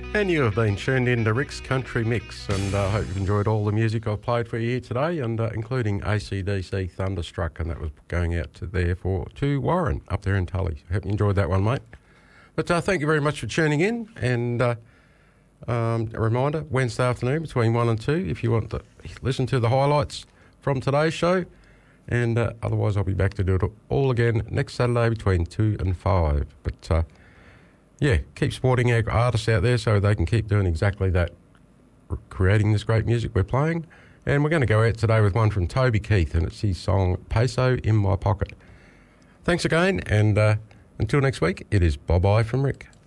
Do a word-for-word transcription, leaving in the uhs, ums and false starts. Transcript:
And you have been tuned in to Rick's Country Mix, and I uh, hope you've enjoyed all the music I've played for you here today, and uh, including A C D C Thunderstruck, and that was going out to there for to Warren up there in Tully. Hope you enjoyed that one, mate. But uh, thank you very much for tuning in, and uh, um, a reminder, Wednesday afternoon between one and two, if you want to listen to the highlights from today's show, and uh, otherwise I'll be back to do it all again next Saturday between two and five. But uh, yeah, keep supporting our artists out there so they can keep doing exactly that, creating this great music we're playing. And we're going to go out today with one from Toby Keith, and it's his song Peso in My Pocket. Thanks again, and uh, until next week, it is bye-bye from Rick.